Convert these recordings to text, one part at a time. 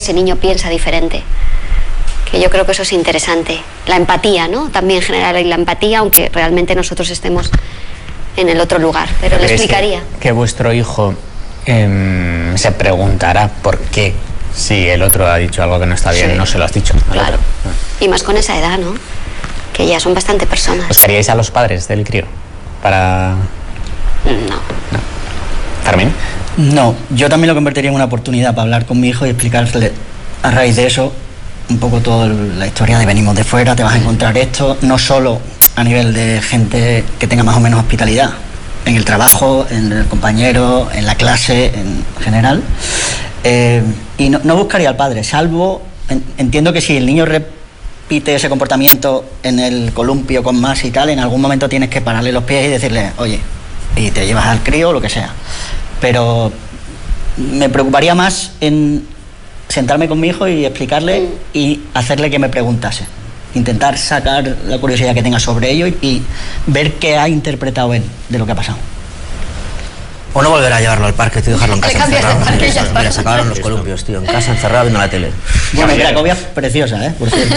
ese niño piensa diferente. Que yo creo que eso es interesante. La empatía, ¿no? También generar la empatía, aunque realmente nosotros estemos en el otro lugar. Pero le explicaría. Que vuestro hijo se preguntará por qué, si el otro ha dicho algo que no está bien, no se lo has dicho al claro. otro. Y más con esa edad, ¿no? Que ya son bastante personas. ¿Buscaríais a los padres del crío para...? No. ¿Fermín? No, yo también lo convertiría en una oportunidad para hablar con mi hijo y explicarle a raíz de eso un poco toda la historia de venimos de fuera, te vas a encontrar esto, no solo a nivel de gente que tenga más o menos hospitalidad, en el trabajo, en el compañero, en la clase, en general. Y no buscaría al padre, salvo, entiendo que si el niño repite ese comportamiento en el columpio con más y tal, en algún momento tienes que pararle los pies y decirle, oye, y te llevas al crío o lo que sea. Pero me preocuparía más en sentarme con mi hijo y explicarle y hacerle que me preguntase. Intentar sacar la curiosidad que tenga sobre ello y ver qué ha interpretado él de lo que ha pasado. O no volver a llevarlo al parque, tío, dejarlo en casa encerrado. Mira, se acabaron los columpios, tío, en casa encerrado viendo la tele. Bueno, Cracovia es preciosa, por cierto.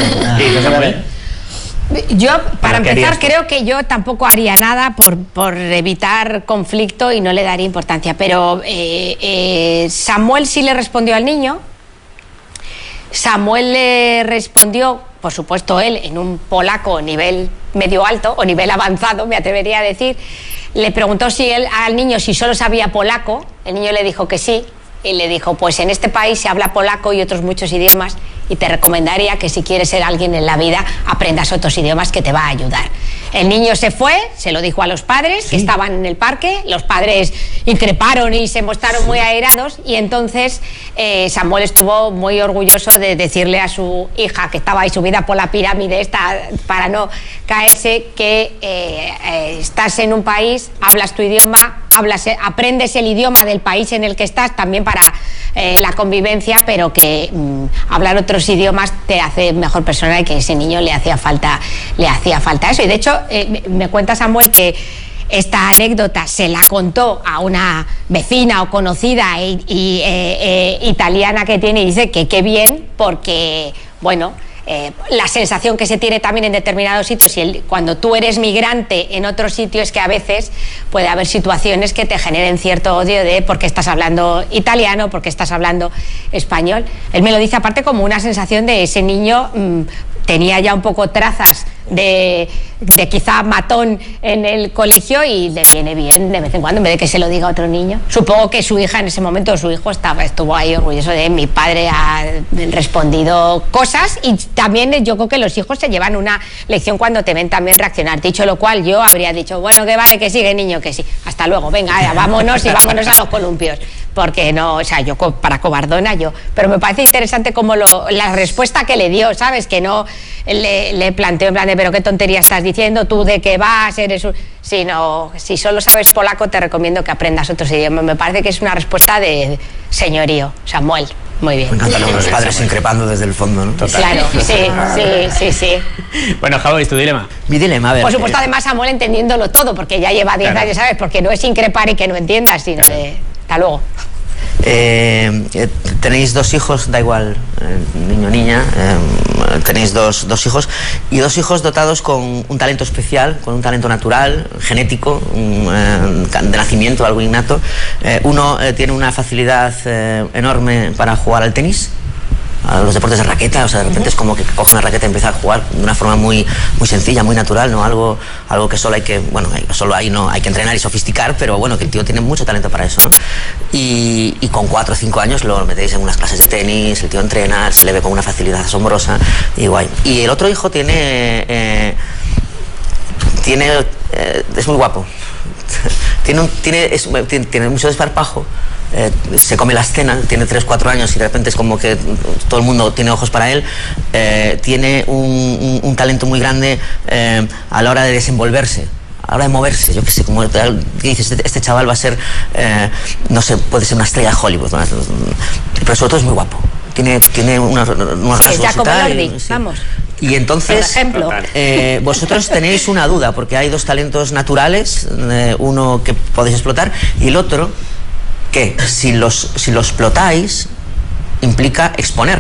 Yo, para empezar, creo que yo tampoco haría nada por evitar conflicto y no le daría importancia. Pero Samuel sí le respondió al niño. Samuel le respondió, por supuesto él, en un polaco nivel medio alto o nivel avanzado, me atrevería a decir. Le preguntó al niño si solo sabía polaco. El niño le dijo que sí. Y le dijo, pues en este país se habla polaco y otros muchos idiomas y te recomendaría que si quieres ser alguien en la vida aprendas otros idiomas que te va a ayudar. El niño se fue, se lo dijo a los padres que estaban en el parque, los padres increparon y se mostraron muy airados y entonces Samuel estuvo muy orgulloso de decirle a su hija que estaba ahí subida por la pirámide esta para no caerse que estás en un país, hablas tu idioma, aprendes el idioma del país en el que estás también para la convivencia, pero que hablar otros idiomas te hace mejor persona y que ese niño le hacía falta eso. Y de hecho me cuenta Samuel que esta anécdota se la contó a una vecina o conocida italiana que tiene y dice que qué bien porque, bueno, la sensación que se tiene también en determinados sitios y cuando tú eres migrante en otro sitio es que a veces puede haber situaciones que te generen cierto odio de por qué estás hablando italiano, por qué estás hablando español. Él me lo dice aparte como una sensación de ese niño tenía ya un poco trazas de quizá matón en el colegio y le viene bien de vez en cuando en vez de que se lo diga a otro niño. Supongo que su hija en ese momento, su hijo estuvo ahí orgulloso de mi padre ha respondido cosas y también yo creo que los hijos se llevan una lección cuando te ven también reaccionar. Dicho lo cual yo habría dicho, bueno, que vale, que sigue niño, que sí, hasta luego, venga, vámonos y vámonos a los columpios. Porque no, o sea, yo para cobardona pero me parece interesante como la respuesta que le dio, ¿sabes? Que no le planteó en plan de, pero qué tontería estás diciendo, tú de qué vas, si solo sabes polaco te recomiendo que aprendas otros idiomas. Me parece que es una respuesta de señorío, Samuel. Muy bien. Me encantan los padres increpando desde el fondo, ¿no? Total. Claro, sí. Bueno, Javo, ¿y tu dilema? Mi dilema, a ver. Por supuesto, además, Samuel entendiéndolo todo, porque ya lleva 10 años, ¿sabes? Porque no es increpar y que no entiendas, sino de... Hasta luego. Tenéis 2 hijos, da igual, niño o niña, tenéis dos hijos y 2 hijos dotados con un talento especial, con un talento natural, genético, de nacimiento, algo innato. Uno tiene una facilidad enorme para jugar al tenis, a los deportes de raqueta, o sea, de repente es como que coge una raqueta y empieza a jugar de una forma muy sencilla, muy natural, ¿no? Algo que solo hay que, bueno, solo ahí no hay que entrenar y sofisticar, pero bueno, que el tío tiene mucho talento para eso, ¿no? Y con 4 o 5 años lo metéis en unas clases de tenis, el tío entrena, se le ve con una facilidad asombrosa y guay. Y el otro hijo es muy guapo, tiene mucho desparpajo. Se come la escena, tiene 3-4 años y de repente es como que todo el mundo tiene ojos para él. Tiene un talento muy grande a la hora de desenvolverse, a la hora de moverse. Yo qué sé, como dices, este chaval va a ser, no sé, puede ser una estrella de Hollywood, ¿no? Pero sobre todo es muy guapo. Tiene unos rasgos y tal. Vamos. Y entonces, vosotros tenéis una duda, porque hay 2 talentos naturales, uno que podéis explotar y el otro que si los explotáis implica exponer.